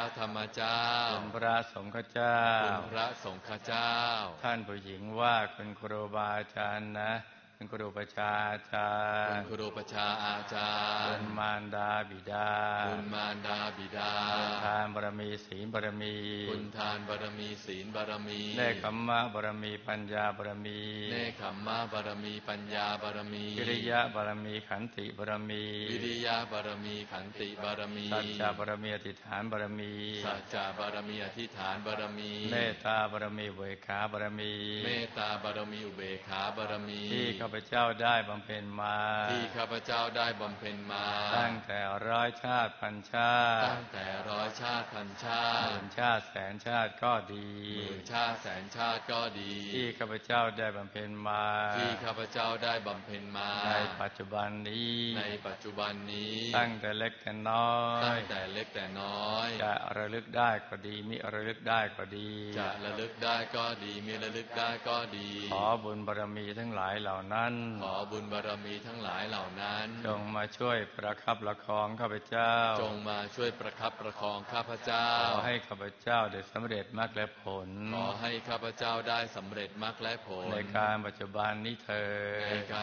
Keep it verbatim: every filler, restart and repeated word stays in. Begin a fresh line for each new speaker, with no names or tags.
ธรรมเจ้า
คุณพระสงฆ์เจ้า
คุณพระสงฆ์เจ้า
ท่านผู้หญิงว่าคุณครูบาอาจารย์นะคุณครูประชาอาจาร
คุณ
ย์
ครูประชาอาจารย์
คุณมารดาบิดา
คุณมารดาบิดา
คุณทานบารมีศีลบารมี
คุณทานบารมีศีลบารมี
เนคขมมะบารมีปัญญาบารมี
เนคขมมะบารมีปัญญาบารมี
วิริยะบารมีขันติบารมี
วิริยะบารมีขันติบารมี
สัจจะบารมีอธิษฐานบารมี
สัจจะบารมีอธิษฐานบารมี
เมตตาบารมีเวขาบารมี
เมตตาบารมีอุเบกขาบารมี
ที่ข้าพเจ้าได้บำเพ็ญมา
ที่ข้าพเจ้าได้บำเพ็ญมา
ตั้งแต่ร้อยชาติพันชาติ
ตั้งแต่ร้อยชาติพันชาติ
หมื่นชาติแสนชาติก็ดี
หมื่นชาติแสนชาติก็ดี
ที่ข้าพเจ้าได้บำเพ็ญมา
ที่ข้าพเจ้าได้บำเพ็ญมา
ในปัจจุบันนี้
ในปัจจุบันนี้
ตั้งแต่เล็กแต่น้อย
ตั้งแต่เล็กแต่น้อย
จะระลึกได้ก็ดีมิระลึกได้ก็ดี
จะระลึกได้ก็ดีมิระลึกได้ก็ดี
ขอบุญบารมีทั้งหลายเหล่านั้น
ขอบุญบารมีทั้งหลายเหล่านั้น
จงมาช่วยประคับประคองข้าพเจ้า
จงมาช่วยประคับประคองข้าพเจ้า
ขอให้ข้าพเจ้าได้สำเร็จมรรคและผล
ขอให้ข้าพเจ้าได้สำเร็จมรรคและผล
ในการปัจจุบันนี้เถิด